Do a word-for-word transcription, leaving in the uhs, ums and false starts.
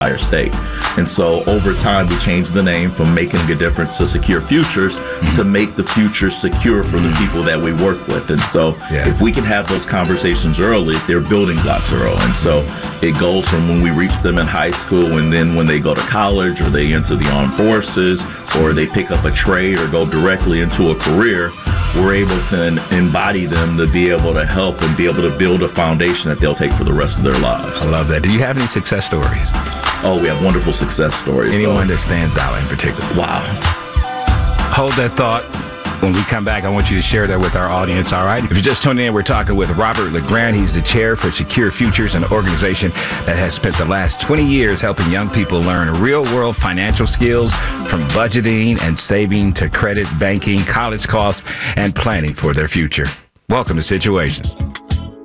entire state. And so over time, we changed the name from Making a Difference to Secure Futures mm-hmm. to make the future secure for the people that we work with. And so yeah. if we can have those conversations early, their building blocks are early. And so it goes from when we reach them in high school and then when they go to college or they enter the armed forces or they pick up a trade or go directly into a career, we're able to embody them to be able to help and be able to build a foundation that they'll take for the rest of their lives. I love that. Do you have any success stories? Oh, we have wonderful success stories. Anyone so. that stands out in particular? Wow. Hold that thought. When we come back, I want you to share that with our audience, all right? If you're just tuning in, we're talking with Robert LeGrand. He's the chair for Secure Futures, an organization that has spent the last twenty years helping young people learn real-world financial skills from budgeting and saving to credit, banking, college costs, and planning for their future. Welcome to Situations.